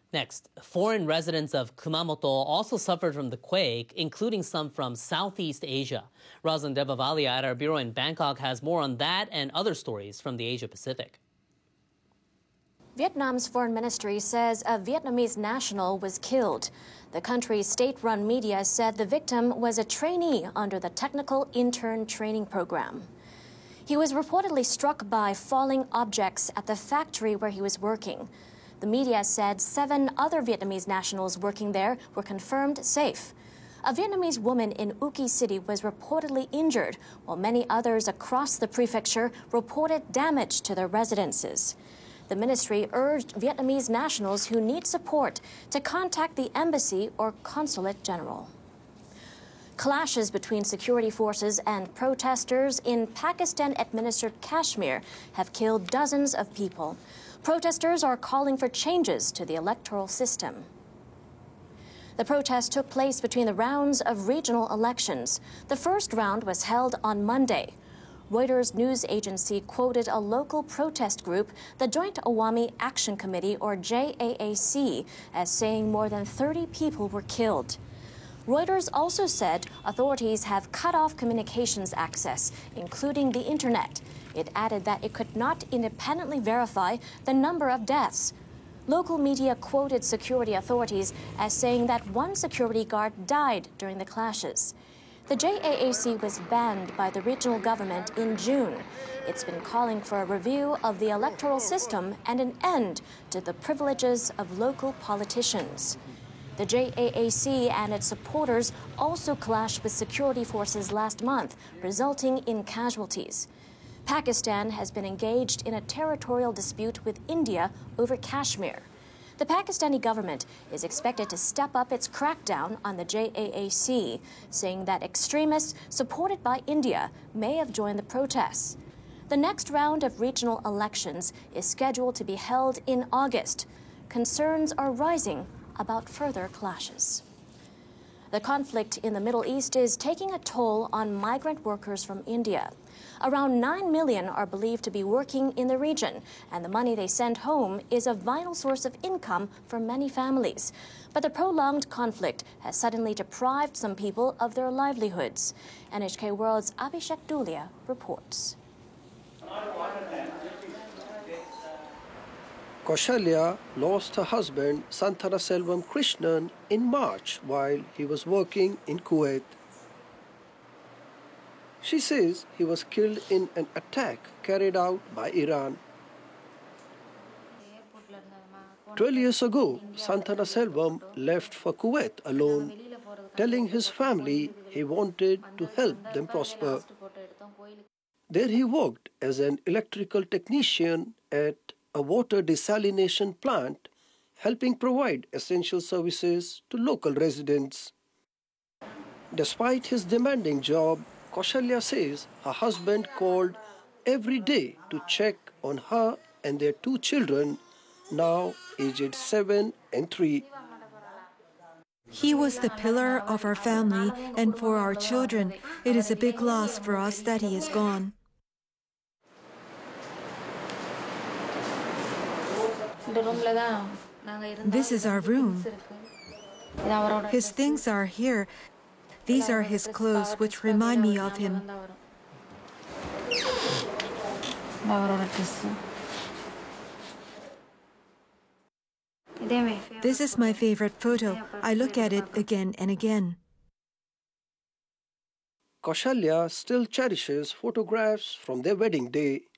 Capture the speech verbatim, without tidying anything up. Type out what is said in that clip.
Next, foreign residents of Kumamoto also suffered from the quake, including some from Southeast Asia. Rosalind Debavalia at our bureau in Bangkok has more on that and other stories from the Asia Pacific. Vietnam's foreign ministry says a Vietnamese national was killed. The country's state-run media said the victim was a trainee under the Technical Intern Training Program. He was reportedly struck by falling objects at the factory where he was working. The media said seven other Vietnamese nationals working there were confirmed safe. A Vietnamese woman in Uki City was reportedly injured, while many others across the prefecture reported damage to their residences. The ministry urged Vietnamese nationals who need support to contact the embassy or consulate general. Clashes between security forces and protesters in Pakistan-administered Kashmir have killed dozens of people. Protesters are calling for changes to the electoral system. The protest took place between the rounds of regional elections. The first round was held on Monday. Reuters news agency quoted a local protest group, the Joint Awami Action Committee, or J A A C, as saying more than thirty people were killed. Reuters also said authorities have cut off communications access, including the internet. It added that it could not independently verify the number of deaths. Local media quoted security authorities as saying that one security guard died during the clashes. The J A A C was banned by the regional government in June. It's been calling for a review of the electoral system and an end to the privileges of local politicians. The J A A C and its supporters also clashed with security forces last month, resulting in casualties. Pakistan has been engaged in a territorial dispute with India over Kashmir. The Pakistani government is expected to step up its crackdown on the J A A C, saying that extremists supported by India may have joined the protests. The next round of regional elections is scheduled to be held in August. Concerns are rising about further clashes. The conflict in the Middle East is taking a toll on migrant workers from India. Around nine million are believed to be working in the region, and the money they send home is a vital source of income for many families. But the prolonged conflict has suddenly deprived some people of their livelihoods. N H K World's Abhishek Dulia reports. Kaushalya lost her husband Santanaselvam Krishnan in March while he was working in Kuwait. She says he was killed in an attack carried out by Iran. Twelve years ago, Santanaselvam left for Kuwait alone, telling his family he wanted to help them prosper. There he worked as an electrical technician at a water desalination plant, helping provide essential services to local residents. Despite his demanding job, Kaushalya says her husband called every day to check on her and their two children, now aged seven and three. He was the pillar of our family and for our children. It is a big loss for us that he is gone. This is our room. His things are here. These are his clothes, which remind me of him. This is my favorite photo. I look at it again and again. Kaushalya still cherishes photographs from their wedding day.